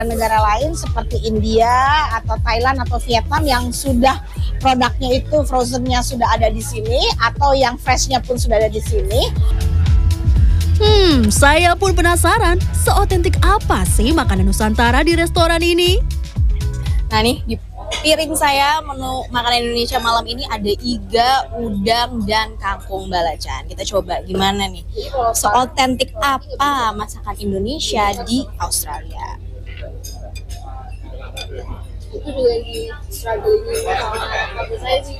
Negara lain seperti India atau Thailand atau Vietnam yang sudah produknya itu frozennya sudah ada di sini atau yang freshnya pun sudah ada di sini. Saya pun penasaran, seotentik apa sih makanan Nusantara di restoran ini? Nah nih, di piring saya menu makanan Indonesia malam ini ada iga, udang, dan kangkung balacan. Kita coba gimana nih, seotentik apa masakan Indonesia di Australia. Itu juga lagi struggling sama tapi saya sih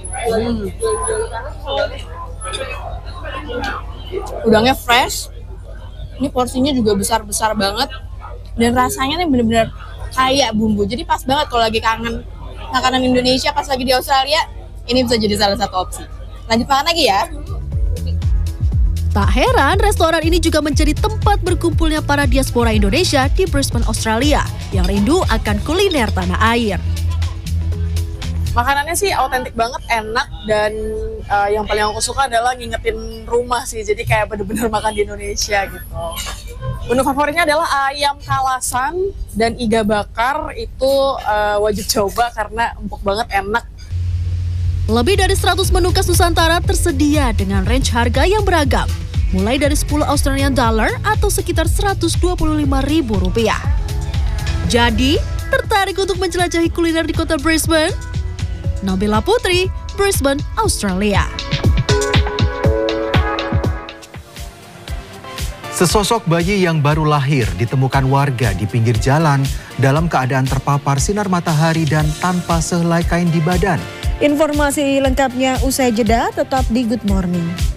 Udangnya fresh, ini porsinya juga besar-besar banget, dan rasanya nih bener-bener kayak bumbu. Jadi pas banget kalau lagi kangen makanan Indonesia pas lagi di Australia, ini bisa jadi salah satu opsi. Lanjut makan lagi ya. Tak heran restoran ini juga menjadi tempat berkumpulnya para diaspora Indonesia di Brisbane, Australia yang rindu akan kuliner tanah air. Makanannya sih autentik banget, enak, dan yang paling aku suka adalah ngingetin rumah sih, jadi kayak bener-bener makan di Indonesia gitu. Menu favoritnya adalah ayam kalasan dan iga bakar, itu wajib coba karena empuk banget, enak. Lebih dari 100 menu khas Nusantara tersedia dengan range harga yang beragam, mulai dari 10 Australian dollar atau sekitar Rp125.000. Jadi, tertarik untuk menjelajahi kuliner di kota Brisbane? Nabila Putri, Brisbane, Australia. Sesosok bayi yang baru lahir ditemukan warga di pinggir jalan dalam keadaan terpapar sinar matahari dan tanpa sehelai kain di badan. Informasi lengkapnya usai jeda, tetap di Good Morning.